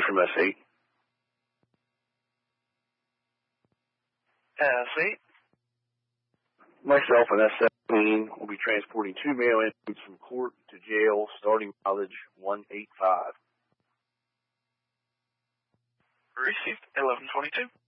from S8. S8. Myself and S17 will be transporting 2 male inmates from court to jail, starting mileage 185. Received 1122.